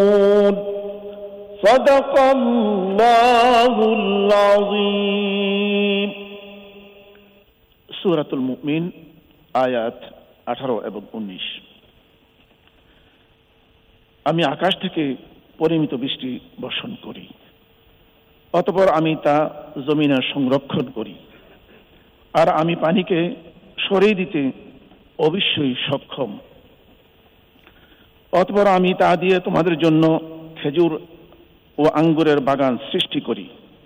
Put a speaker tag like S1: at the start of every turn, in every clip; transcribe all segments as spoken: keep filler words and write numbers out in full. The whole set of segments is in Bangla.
S1: সাদাকাল্লাহুল আযীম। সূরাতুল মুমিন আয়াত আঠারো এবং উনিশ। আমি আকাশ থেকে পরিমিত বৃষ্টি বর্ষণ করি, অতঃপর আমি তা জমিনে সংরক্ষণ করি, আর আমি পানিকে সরিয়ে দিতে অবশ্যই সক্ষম। অতঃপর আমি তা দিয়ে তোমাদের জন্য খেজুর ও আঙ্গুরের বাগান সৃষ্টি করি,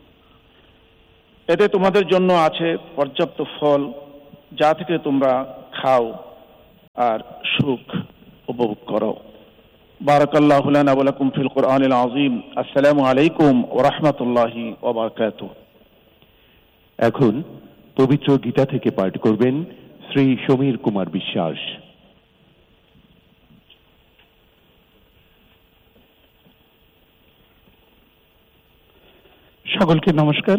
S1: এতে তোমাদের জন্য আছে পর্যাপ্ত ফল, যা থেকে তোমরা খাও আর সুখ উপভোগ করো। বারাকাল্লাহু লানা ওয়া লাকুম ফিল কুরআনিল আযীম। আসসালামু আলাইকুম ওয়া রাহমাতুল্লাহি ওয়া বারাকাতুহু।
S2: এখন পবিত্র গীতা থেকে পাঠ করবেন শ্রী সমীর কুমার বিশ্বাস।
S3: সকলকে নমস্কার।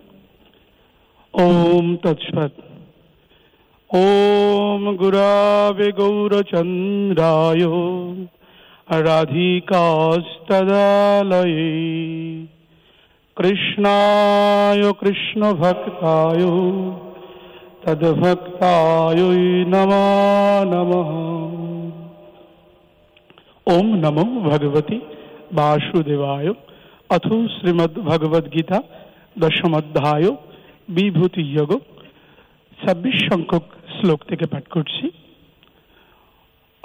S3: ওম তৎসৎ। ওম গুরাবে গৌরচন্দ্রায় রাধিকাস্তদালয়ে কৃষ্ণায় কৃষ্ণ ভক্তায় তদ্ভক্তায় নমো নমঃ। ওম নমো ভগবতে বাসুদেবায়। অথ শ্রীমদ্ ভগবদ গীতা দশম অধ্যায় বিভূতি যোগ ছাব্বিশ সংখ্যক শ্লোক থেকে পাঠ করছি।